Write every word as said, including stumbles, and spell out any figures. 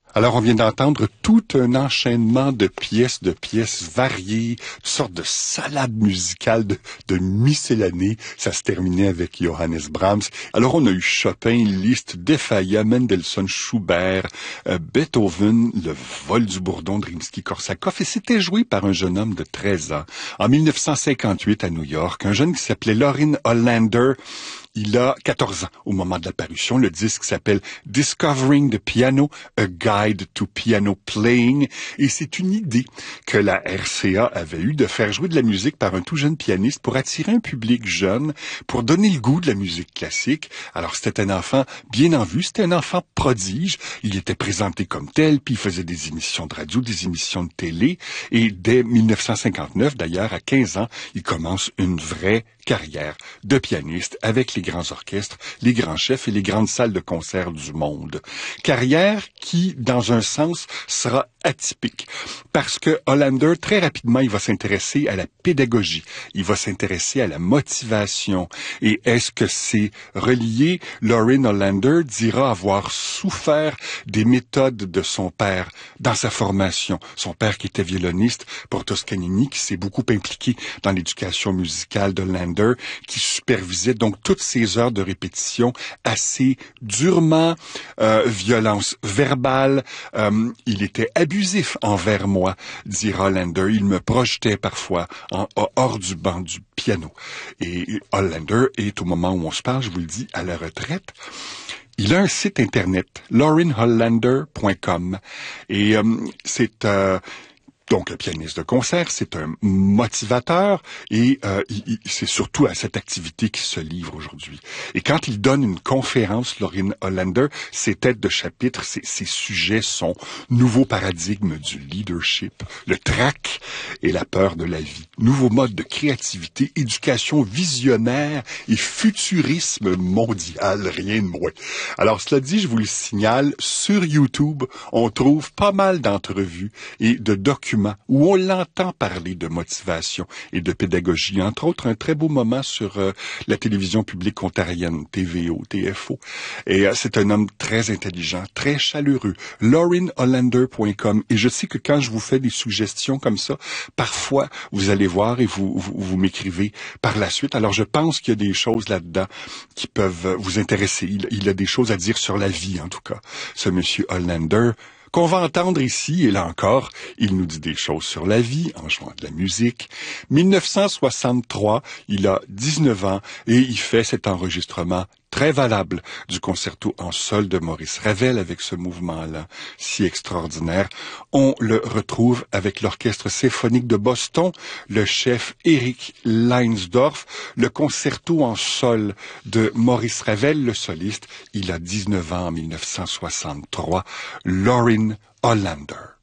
Alors, on vient d'entendre tout un enchaînement de pièces, de pièces variées, une sorte de salade musicale de, de miscellanée. Ça se terminait avec Johannes Brahms. Alors, on a eu Chopin, Liszt, Defaya, Mendelssohn, Schubert, euh, Beethoven, le vol du bourdon de Rimsky-Korsakov. Et c'était joué par un jeune homme de treize ans. En mille neuf cent cinquante-huit, à New York, un jeune qui s'appelait Lorin Hollander. Il a quatorze ans au moment de la parution. Le disque s'appelle Discovering the Piano, A Guide to Piano Playing. Et c'est une idée que la R C A avait eue de faire jouer de la musique par un tout jeune pianiste pour attirer un public jeune, pour donner le goût de la musique classique. Alors c'était un enfant bien en vue, c'était un enfant prodige. Il était présenté comme tel, puis il faisait des émissions de radio, des émissions de télé. Et dès mille neuf cent cinquante-neuf, d'ailleurs, à quinze ans, il commence une vraie carrière de pianiste avec les grands orchestres, les grands chefs et les grandes salles de concert du monde. Carrière qui, dans un sens, sera atypique. Parce que Hollander, très rapidement, il va s'intéresser à la pédagogie. Il va s'intéresser à la motivation. Et est-ce que c'est relié? Lorin Hollander dira avoir souffert des méthodes de son père dans sa formation. Son père qui était violoniste pour Toscanini, qui s'est beaucoup impliqué dans l'éducation musicale d'Hollander, qui supervisait donc toutes ces heures de répétition assez durement, euh, violence verbale. Euh, il était abusif envers moi, dira Hollander. Il me projetait parfois en, hors du banc du piano. Et Hollander est, au moment où on se parle, je vous le dis, à la retraite. Il a un site internet, lorin hollander point com. Et euh, c'est... Euh, Donc, un pianiste de concert, c'est un motivateur et euh, il, il, c'est surtout à cette activité qu'il se livre aujourd'hui. Et quand il donne une conférence, Lorin Hollander, ses têtes de chapitre, ses, ses sujets sont nouveau paradigme du leadership, le trac et la peur de la vie, nouveau mode de créativité, éducation visionnaire et futurisme mondial, rien de moins. Alors, cela dit, je vous le signale, sur YouTube, on trouve pas mal d'entrevues et de documents où on l'entend parler de motivation et de pédagogie. Entre autres, un très beau moment sur euh, la télévision publique ontarienne, T V O, T F O. Et euh, c'est un homme très intelligent, très chaleureux. lorin hollander point com. Et je sais que quand je vous fais des suggestions comme ça, parfois, vous allez voir et vous, vous, vous m'écrivez par la suite. Alors, je pense qu'il y a des choses là-dedans qui peuvent vous intéresser. Il, il a des choses à dire sur la vie, en tout cas, ce monsieur Hollander, qu'on va entendre ici, et là encore, il nous dit des choses sur la vie en jouant de la musique. mille neuf cent soixante-trois, il a dix-neuf ans et il fait cet enregistrement très valable du concerto en sol de Maurice Ravel avec ce mouvement-là si extraordinaire. On le retrouve avec l'Orchestre symphonique de Boston, le chef Eric Leinsdorf, le concerto en sol de Maurice Ravel, le soliste. Il a dix-neuf ans en mille neuf cent soixante-trois, Lorin Hollander.